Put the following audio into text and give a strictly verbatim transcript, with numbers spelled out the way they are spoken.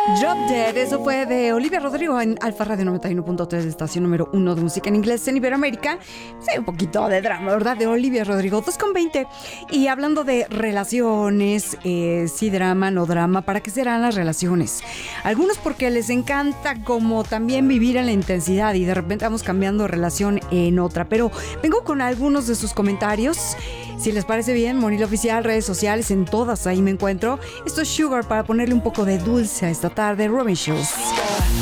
Drop Dead, eso fue de Olivia Rodrigo en Alfa Radio noventa y uno punto tres, estación número uno de música en inglés en Iberoamérica. Sí, un poquito de drama, ¿verdad? De Olivia Rodrigo, dos con veinte. Y hablando de relaciones, eh, sí, drama, no drama, ¿para qué serán las relaciones? Algunos porque les encanta como también vivir en la intensidad y de repente vamos cambiando de relación en otra. Pero vengo con algunos de sus comentarios. Si les parece bien, Monil Oficial, redes sociales, en todas ahí me encuentro. Esto es Sugar para ponerle un poco de dulce a esta tarde. Robin Schulz.